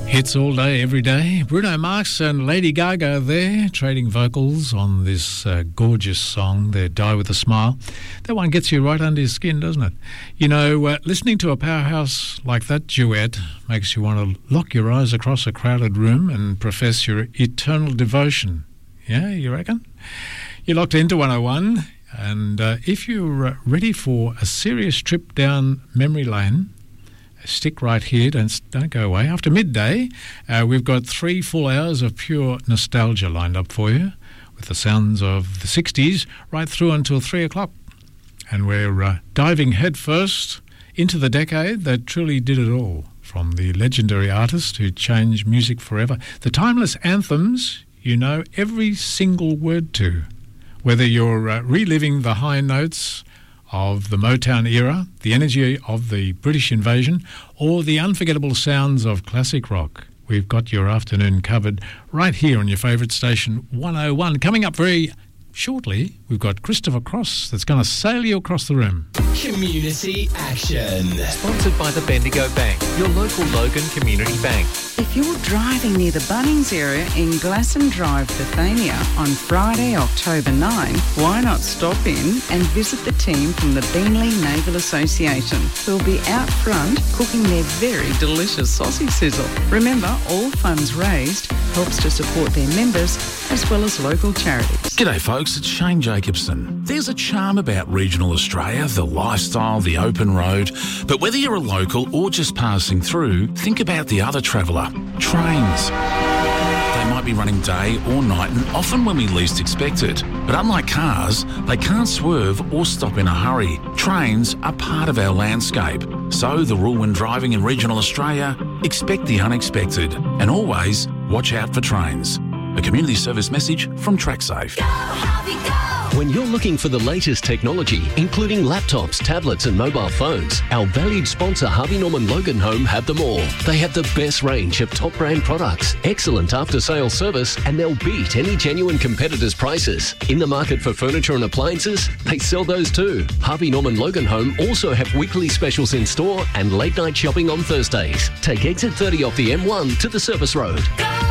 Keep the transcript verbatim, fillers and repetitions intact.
Hits all day, every day. Bruno Mars and Lady Gaga there, trading vocals on this uh, gorgeous song, their Die With A Smile. That one gets you right under your skin, doesn't it? You know, uh, listening to a powerhouse like that duet makes you want to lock your eyes across a crowded room and profess your eternal devotion. Yeah, you reckon? You're locked into one oh one, and uh, if you're uh, ready for a serious trip down memory lane, stick right here, don't, don't go away. After midday, uh, we've got three full hours of pure nostalgia lined up for you, with the sounds of the sixties right through until three o'clock. And we're uh, diving headfirst into the decade that truly did it all, from the legendary artist who changed music forever, the timeless anthems you know every single word to, whether you're uh, reliving the high notes of the Motown era, the energy of the British invasion, or the unforgettable sounds of classic rock. We've got your afternoon covered right here on your favourite station, one oh one. Coming up very shortly, we've got Christopher Cross that's going to sail you across the room. Community Action. Sponsored by the Bendigo Bank, your local Logan Community Bank. If you're driving near the Bunnings area in Glasson Drive, Bethania on Friday, October ninth, why not stop in and visit the team from the Beenleigh Naval Association, who'll be out front cooking their very delicious sausage sizzle. Remember, all funds raised helps to support their members as well as local charities. G'day folks, it's Shane Jacobson. There's a charm about regional Australia, the lifestyle, the open road, but whether you're a local or just passing through, think about the other traveller, trains. They might be running day or night and often when we least expect it. But unlike cars, they can't swerve or stop in a hurry. Trains are part of our landscape. So the rule when driving in regional Australia, expect the unexpected and always watch out for trains. A community service message from TrackSafe. Go, Harvey, go! When you're looking for the latest technology, including laptops, tablets and mobile phones, our valued sponsor Harvey Norman Logan Home have them all. They have the best range of top brand products, excellent after-sales service, and they'll beat any genuine competitors' prices. In the market for furniture and appliances, they sell those too. Harvey Norman Logan Home also have weekly specials in store and late night shopping on Thursdays. Take exit thirty off the M one to the Service Road. Go!